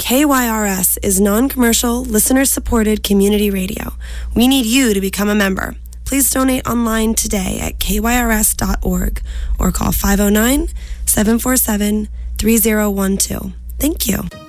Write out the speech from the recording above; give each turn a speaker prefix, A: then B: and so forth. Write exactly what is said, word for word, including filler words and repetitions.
A: K Y R S is non-commercial, listener-supported community radio. We need you to become a member. Please donate online today at K Y R S dot org or call five oh nine, seven four seven, three oh one two. Thank you.